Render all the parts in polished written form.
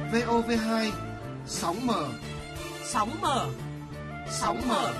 VOV2 sóng mở. Sóng mở. Sóng mở.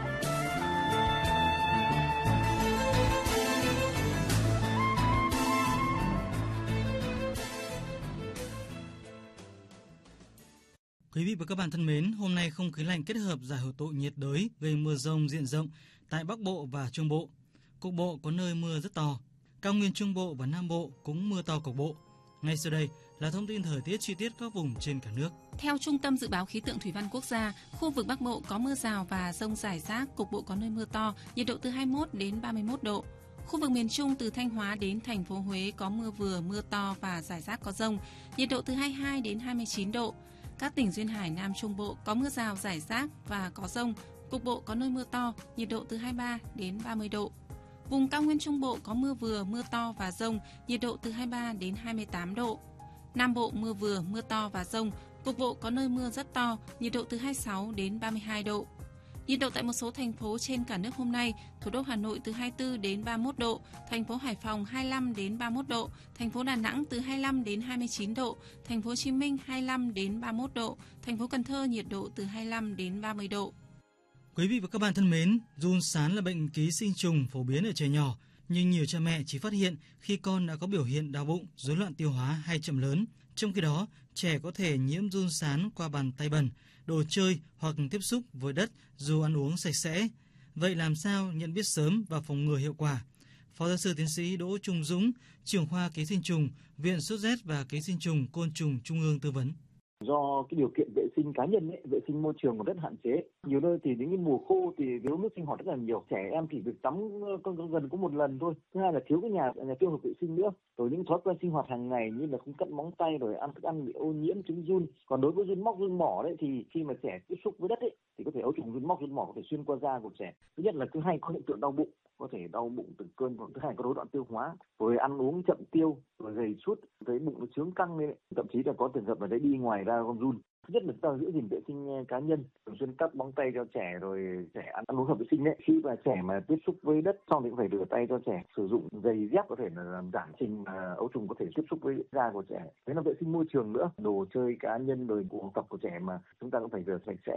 Quý vị và các bạn thân mến, hôm nay không khí lạnh kết hợp giải hội tụ nhiệt đới gây mưa rông diện rộng tại Bắc Bộ và Trung Bộ. Cục bộ có nơi mưa rất to. Cao nguyên Trung Bộ và Nam Bộ cũng mưa to cục bộ. Ngay sau đây là thông tin thời tiết chi tiết các vùng trên cả nước. Theo Trung tâm Dự báo Khí tượng Thủy văn Quốc gia, khu vực Bắc Bộ có mưa rào và dông rải rác, cục bộ có nơi mưa to, nhiệt độ từ 21 đến 31 độ. Khu vực miền Trung từ Thanh Hóa đến thành phố Huế có mưa vừa, mưa to và rải rác có dông, nhiệt độ từ 22 đến 29 độ. Các tỉnh duyên hải Nam Trung Bộ có mưa rào rải rác và có dông, cục bộ có nơi mưa to, nhiệt độ từ 23 đến 30 độ. Vùng cao nguyên Trung Bộ có mưa vừa, mưa to và dông, nhiệt độ từ 23 đến 28 độ. Nam Bộ mưa vừa, mưa to và dông, cục bộ có nơi mưa rất to, nhiệt độ từ 26 đến 32 độ. Nhiệt độ tại một số thành phố trên cả nước hôm nay: thủ đô Hà Nội từ 24 đến 31 độ, thành phố Hải Phòng 25 đến 31 độ, thành phố Đà Nẵng từ 25 đến 29 độ, thành phố Hồ Chí Minh 25 đến 31 độ, thành phố Cần Thơ nhiệt độ từ 25 đến 30 độ. Quý vị và các bạn thân mến, giun sán là bệnh ký sinh trùng phổ biến ở trẻ nhỏ, nhưng nhiều cha mẹ chỉ phát hiện khi con đã có biểu hiện đau bụng, rối loạn tiêu hóa hay chậm lớn. Trong khi đó, trẻ có thể nhiễm giun sán qua bàn tay bẩn, đồ chơi hoặc tiếp xúc với đất dù ăn uống sạch sẽ. Vậy làm sao nhận biết sớm và phòng ngừa hiệu quả? Phó giáo sư tiến sĩ Đỗ Trung Dũng, trưởng khoa ký sinh trùng, Viện Sốt rét và Ký sinh trùng Côn trùng Trung ương tư vấn. Do cái điều kiện vệ sinh cá nhân vệ sinh môi trường còn rất hạn chế. Nhiều nơi thì những cái mùa khô thì thiếu nước sinh hoạt rất là nhiều. Trẻ em chỉ được tắm gần có một lần thôi. Thứ hai là thiếu cái nhà tiêu hợp vệ sinh nữa. Rồi những thói quen sinh hoạt hàng ngày như là không cắt móng tay, rồi ăn thức ăn bị ô nhiễm, trứng giun. Còn đối với giun móc, giun mỏ đấy thì khi mà trẻ tiếp xúc với đất thì có thể ấu trùng giun móc, giun mỏ có thể xuyên qua da của trẻ. Thứ nhất là cứ hay có hiện tượng đau bụng, có thể đau bụng từng cơn, thứ hai có rối loạn tiêu hóa, rồi ăn uống chậm tiêu, rồi gầy sút, thấy bụng nó chướng căng lên, thậm chí là có trường hợp là đấy đi ngoài ra con giun. Thứ nhất là chúng ta giữ gìn vệ sinh cá nhân, thường xuyên cắt móng tay cho trẻ, rồi trẻ ăn uống hợp vệ sinh đấy. Khi mà trẻ mà tiếp xúc với đất xong thì cũng phải rửa tay cho trẻ, sử dụng giày dép có thể là làm giảm trình ấu trùng có thể tiếp xúc với da của trẻ. Đấy là vệ sinh môi trường nữa, đồ chơi cá nhân, rồi bộ học tập của trẻ mà chúng ta cũng phải rửa sạch sẽ.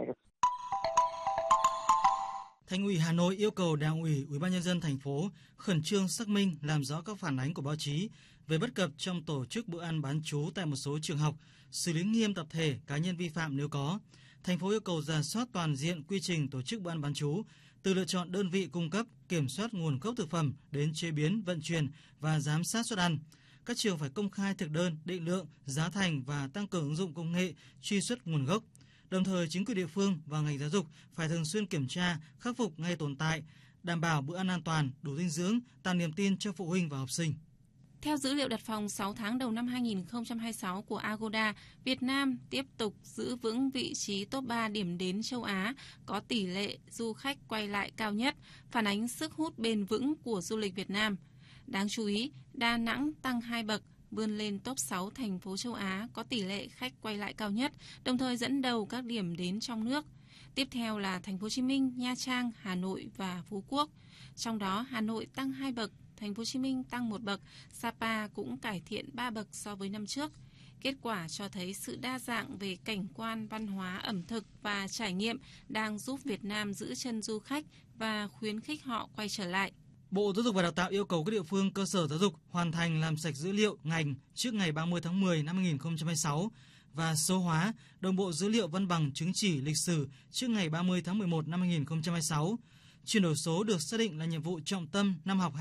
Thành ủy Hà Nội yêu cầu Đảng ủy, Ủy ban nhân dân thành phố khẩn trương xác minh, làm rõ các phản ánh của báo chí về bất cập trong tổ chức bữa ăn bán trú tại một số trường học, xử lý nghiêm tập thể, cá nhân vi phạm nếu có. Thành phố yêu cầu rà soát toàn diện quy trình tổ chức bữa ăn bán trú, từ lựa chọn đơn vị cung cấp, kiểm soát nguồn gốc thực phẩm đến chế biến, vận chuyển và giám sát suất ăn. Các trường phải công khai thực đơn, định lượng, giá thành và tăng cường ứng dụng công nghệ truy xuất nguồn gốc. Đồng thời, chính quyền địa phương và ngành giáo dục phải thường xuyên kiểm tra, khắc phục ngay tồn tại, đảm bảo bữa ăn an toàn, đủ dinh dưỡng, tạo niềm tin cho phụ huynh và học sinh. Theo dữ liệu đặt phòng 6 tháng đầu năm 2026 của Agoda, Việt Nam tiếp tục giữ vững vị trí top 3 điểm đến châu Á có tỷ lệ du khách quay lại cao nhất, phản ánh sức hút bền vững của du lịch Việt Nam. Đáng chú ý, Đà Nẵng tăng 2 bậc, vươn lên top 6 thành phố châu Á có tỷ lệ khách quay lại cao nhất, đồng thời dẫn đầu các điểm đến trong nước. Tiếp theo là thành phố Hồ Chí Minh, Nha Trang, Hà Nội và Phú Quốc. Trong đó Hà Nội tăng 2 bậc, thành phố Hồ Chí Minh tăng 1 bậc, Sapa cũng cải thiện 3 bậc so với năm trước. Kết quả cho thấy sự đa dạng về cảnh quan, văn hóa, ẩm thực và trải nghiệm đang giúp Việt Nam giữ chân du khách và khuyến khích họ quay trở lại. Bộ Giáo dục và Đào tạo yêu cầu các địa phương cơ sở giáo dục hoàn thành làm sạch dữ liệu ngành trước ngày 30 tháng 10 năm 2026 và số hóa đồng bộ dữ liệu văn bằng chứng chỉ lịch sử trước ngày 30 tháng 11 năm 2026. Chuyển đổi số được xác định là nhiệm vụ trọng tâm năm học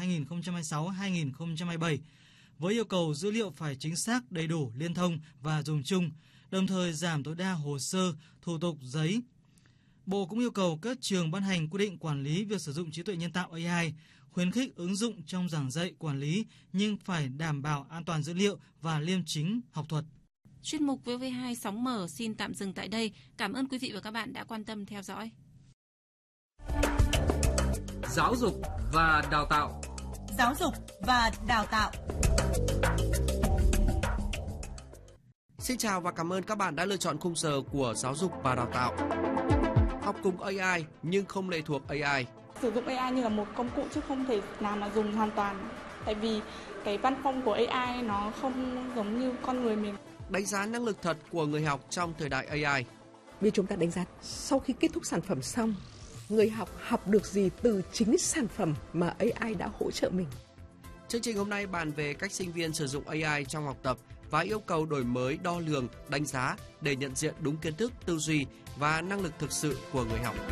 2026-2027, với yêu cầu dữ liệu phải chính xác, đầy đủ, liên thông và dùng chung, đồng thời giảm tối đa hồ sơ, thủ tục giấy. Bộ cũng yêu cầu các trường ban hành quy định quản lý việc sử dụng trí tuệ nhân tạo AI, khuyến khích ứng dụng trong giảng dạy quản lý nhưng phải đảm bảo an toàn dữ liệu và liêm chính học thuật. Chuyên mục VV2 sóng mở xin tạm dừng tại đây. Cảm ơn quý vị và các bạn đã quan tâm theo dõi. Giáo dục và đào tạo. Giáo dục và đào tạo. Xin chào và cảm ơn các bạn đã lựa chọn khung giờ của Giáo dục và đào tạo. Học cùng AI nhưng không lệ thuộc AI. Sử dụng AI như là một công cụ chứ không thể nào mà dùng hoàn toàn. Tại vì cái văn phong của AI nó không giống như con người mình. đánh giá năng lực thật của người học trong thời đại AI. Vì chúng ta đánh giá sau khi kết thúc sản phẩm xong, người học được gì từ chính sản phẩm mà AI đã hỗ trợ mình. Chương trình hôm nay bàn về cách sinh viên sử dụng AI trong học tập và yêu cầu đổi mới đo lường, đánh giá để nhận diện đúng kiến thức, tư duy và năng lực thực sự của người học.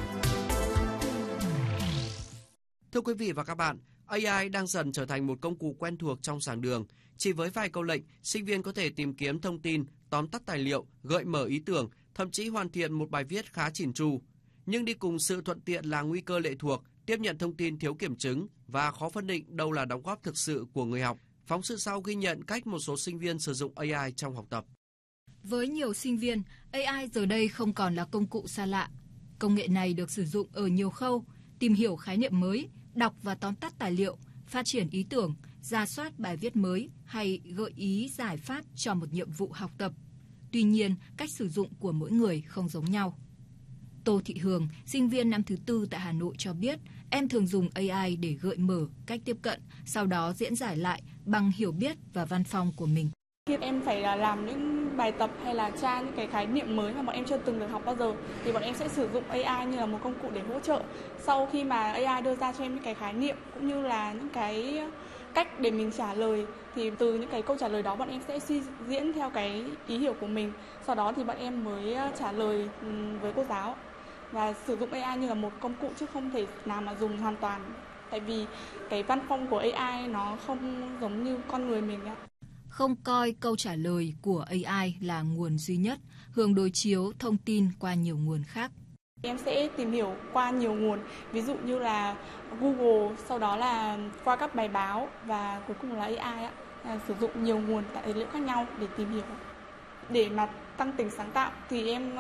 Thưa quý vị và các bạn, AI đang dần trở thành một công cụ quen thuộc trong giảng đường. Chỉ với vài câu lệnh, sinh viên có thể tìm kiếm thông tin, tóm tắt tài liệu, gợi mở ý tưởng, thậm chí hoàn thiện một bài viết khá chỉn chu. Nhưng đi cùng sự thuận tiện là nguy cơ lệ thuộc, tiếp nhận thông tin thiếu kiểm chứng và khó phân định đâu là đóng góp thực sự của người học. Phóng sự sau ghi nhận cách một số sinh viên sử dụng AI trong học tập. Với nhiều sinh viên, AI giờ đây không còn là công cụ xa lạ. Công nghệ này được sử dụng ở nhiều khâu, tìm hiểu khái niệm mới, đọc và tóm tắt tài liệu, phát triển ý tưởng, rà soát bài viết mới hay gợi ý giải pháp cho một nhiệm vụ học tập. Tuy nhiên, cách sử dụng của mỗi người không giống nhau. Tô Thị Hường, sinh viên năm thứ 4 tại Hà Nội cho biết, em thường dùng AI để gợi mở cách tiếp cận, sau đó diễn giải lại bằng hiểu biết và văn phong của mình. Khi em phải làm những bài tập hay là tra những cái khái niệm mới mà bọn em chưa từng được học bao giờ thì bọn em sẽ sử dụng AI như là một công cụ để hỗ trợ. Sau khi mà AI đưa ra cho em những cái khái niệm cũng như là những cái cách để mình trả lời thì từ những cái câu trả lời đó bọn em sẽ suy diễn theo cái ý hiểu của mình. Sau đó thì bọn em mới trả lời với cô giáo và sử dụng AI như là một công cụ chứ không thể nào mà dùng hoàn toàn. Tại vì cái văn phong của AI nó không giống như con người mình ạ. Không coi câu trả lời của AI là nguồn duy nhất, Hường đối chiếu thông tin qua nhiều nguồn khác. Em sẽ tìm hiểu qua nhiều nguồn, ví dụ như là Google, sau đó là qua các bài báo và cuối cùng là AI ạ. Sử dụng nhiều nguồn tài liệu khác nhau để tìm hiểu. Để mà tăng tính sáng tạo thì em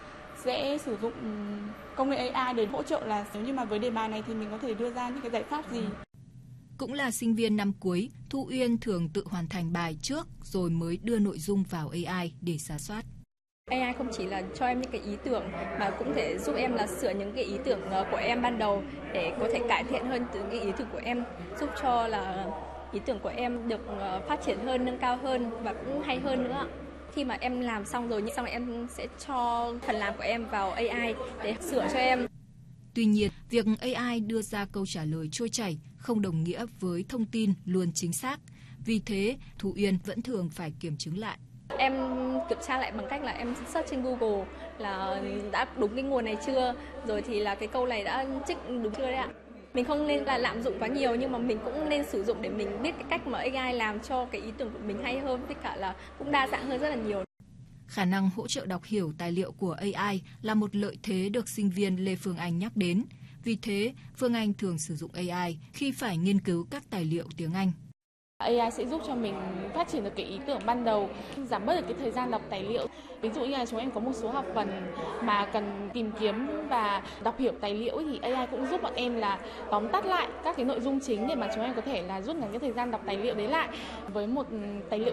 sẽ sử dụng công nghệ AI để hỗ trợ là nếu như mà với đề bài này thì mình có thể đưa ra những cái giải pháp gì. Cũng là sinh viên năm cuối, Thu Uyên thường tự hoàn thành bài trước rồi mới đưa nội dung vào AI để rà soát. AI không chỉ là cho em những cái ý tưởng mà cũng thể giúp em là sửa những cái ý tưởng của em ban đầu để có thể cải thiện hơn từ cái ý tưởng của em, giúp cho là ý tưởng của em được phát triển hơn, nâng cao hơn và cũng hay hơn nữa. Khi mà em làm xong rồi, xong rồi em sẽ cho phần làm của em vào AI để sửa cho em. Tuy nhiên, việc AI đưa ra câu trả lời trôi chảy không đồng nghĩa với thông tin luôn chính xác. Vì thế, Thu Uyên vẫn thường phải kiểm chứng lại. Em kiểm tra lại bằng cách là em search trên Google là đã đúng cái nguồn này chưa, rồi thì là cái câu này đã trích đúng chưa đấy ạ. Mình không nên là lạm dụng quá nhiều nhưng mà mình cũng nên sử dụng để mình biết cái cách mà AI làm cho cái ý tưởng của mình hay hơn, với cả là cũng đa dạng hơn rất là nhiều. Khả năng hỗ trợ đọc hiểu tài liệu của AI là một lợi thế được sinh viên Lê Phương Anh nhắc đến. Vì thế, Phương Anh thường sử dụng AI khi phải nghiên cứu các tài liệu tiếng Anh. AI sẽ giúp cho mình phát triển được cái ý tưởng ban đầu, giảm bớt được cái thời gian đọc tài liệu. Ví dụ như là chúng em có một số học phần mà cần tìm kiếm và đọc hiểu tài liệu thì AI cũng giúp bọn em là tóm tắt lại các cái nội dung chính để mà chúng em có thể là rút ngắn cái thời gian đọc tài liệu đấy lại. Với một tài liệu